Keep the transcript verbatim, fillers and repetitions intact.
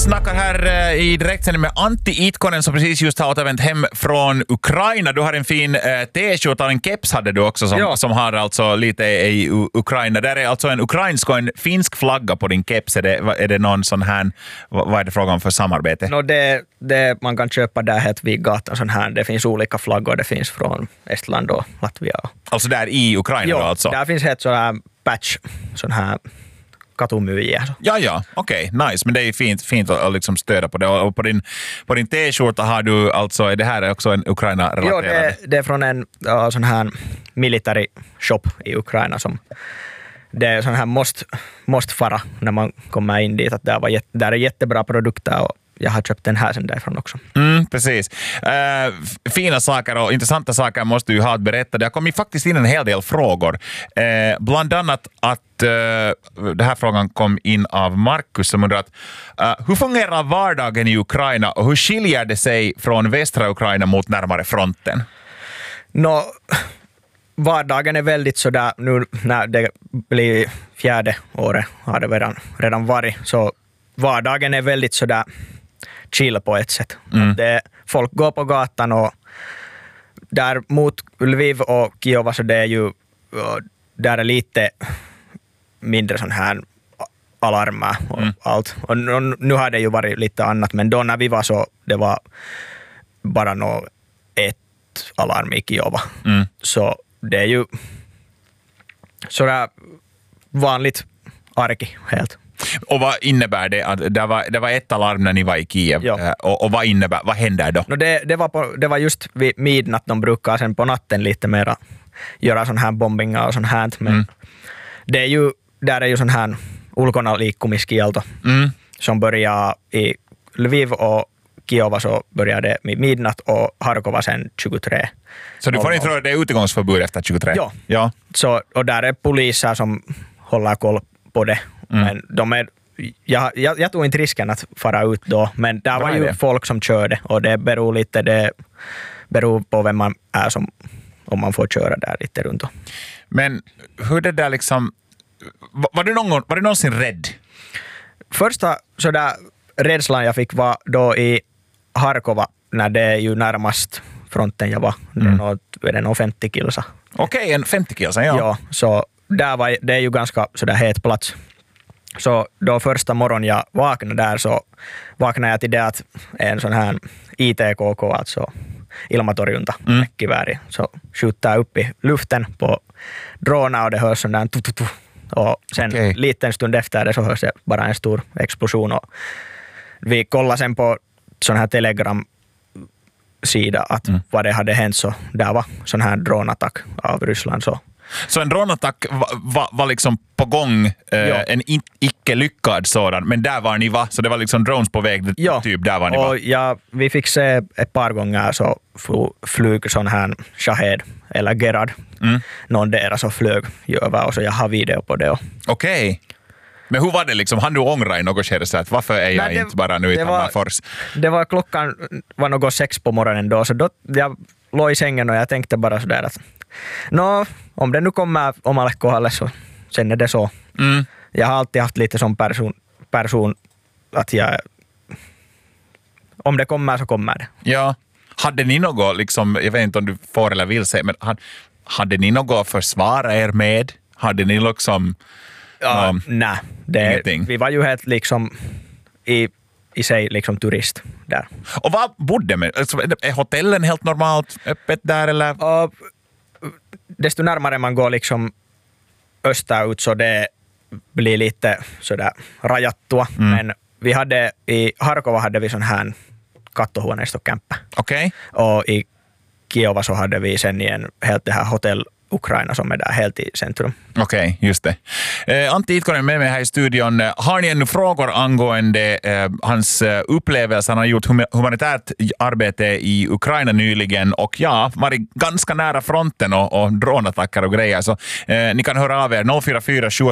snackar här eh, i direktsändning med Antti Itkonen som precis just har återvänt hem från Ukraina. Du har en fin eh, t-shirt och en keps hade du också som, ja. som har alltså lite i U- Ukraina. Där är alltså en ukrainsk och en finsk flagga på din keps. Är det, är det någon sån här, vad, vad är det frågan för samarbete? No, det, det man kan köpa där helt vid gatan sån här. Det finns olika flaggor. Det finns från Estland och Latvia. Alltså där i Ukraina jo, då alltså? Där finns helt sån här patch, sån här katumyjiä. Ja, ja, okej, okay, nice. Men det är fint, fint att liksom stödja på det. Och på din, på din t-skjorta har du alltså, är det här också en Ukraina-relaterad? Jo, det, det är från en uh, sån här military shop i Ukraina som det är sån här måste, måste fara när man kommer in dit. Att där, var jätte, där är jättebra produkter och jag har köpt den här sen därifrån också. Mm, precis. Uh, fina saker och intressanta saker måste du ha att berätta. Det har kommit faktiskt in en hel del frågor. Uh, bland annat att uh, den här frågan kom in av Markus som undrar att uh, hur fungerar vardagen i Ukraina och hur skiljer det sig från västra Ukraina mot närmare fronten? Nå, vardagen är väldigt sådär, nu när det blir fjärde året har det redan, redan varit, så vardagen är väldigt sådär chill på ett sätt. Mm. Det, folk går på gatan och där mot Lviv och Kiev så det är ju där är lite mindre sån här alarmer och mm. allt. Och nu har det ju varit lite annat, men då när vi var så det var bara nå ett alarm i Kiev. Mm. Så det är ju sådär vanligt arki helt. Och vad innebär det? Att det, var, det var ett alarm när ni var i Kiev. Ja. Och, och vad innebär, vad händer då? No det, det, var på, det var just vid midnatt de brukar sen på natten lite mera göra sån här bombingar och sån här. Men mm. det är ju, där är ju sån här ulkona liikkumiskielto mm. som börjar i Lviv och Kiev så börjar det med midnatt och Harkova sen tjugotre. Så du får inte tro att det är utegångsförbud efter tjugotre? Ja. ja. Så, och där är poliser som håller koll på det. Mm. Men de är, jag, jag, jag tog inte risken att fara ut då, men där var ju det. Folk som körde och det beror lite, det beror på vem man är som, om man får köra där lite runt. Men hur det där liksom, var du, någon, var du någonsin rädd? Första sådär rädslan jag fick var då i Harkova, när det är ju närmast fronten jag var. Mm. Det är nog femtio kilsa. Okej, okay, en femtio kilsa, ja. Ja, så där var, det är ju ganska sådär het plats. Så då första morgon jag vaknade där så vaknade jag till det att en sån här I T K K, alltså ilmatorjunta, mm. kivääri, så skjuter upp i luften på drona och det hörs sån där tututu. Och sen okay. liten stund efter det så hörs det bara en stor explosion och vi kollade sen på sån här Telegram-sida att mm. vad det hade hänt, så där var sån här dronattack av Ryssland. Så Så en dronattack var, var, var liksom på gång, eh, en in, icke lyckad sådan, men där var ni va? Så det var liksom drones på väg, ja. typ där var ni och va? Ja, vi fick se ett par gånger så flög sån här Shahed eller Gerard. Mm. Någon där så flög över och så jag har video på det. Okej. Okay. Men hur var det liksom? Han du ångra i något skede så att varför är jag Nej, det, inte bara nu i Tammerfors? Det var klockan var något sex på morgonen då, så då jag låg i sängen och jag tänkte bara sådär att no, om det nu kommer omalle kohdalle så sen är det så. Mm. Jag har alltid haft lite som person, person att jag om det kommer så kommer det. Ja. Hade ni något, liksom, jag vet inte om du får eller vill säga, men hade, hade ni något att försvara er med? Hade ni liksom ja, um, nej, det, vi var ju helt liksom i, i sig liksom turist där. Och vad bodde med? Alltså, är hotellen helt normalt öppet där eller? Och desto närmare man går liksom österut så det blir lite sådär rajattua. Mm. Men vi hade i Harkova hade vi sån här kattohuoneistokämppä. Okej. Okay. Och i Kiev så hade vi sen igen helt det här hotell Ukraina som är där helt i centrum. Okej, okay, just det. Eh, Antti Itkonen med mig här i studion. Har ni ännu frågor angående eh, hans upplevelse? Han har gjort hum- humanitärt arbete i Ukraina nyligen och ja, varit ganska nära fronten och, och dronattacker och grejer. Så eh, ni kan höra av er noll fyra fyra sju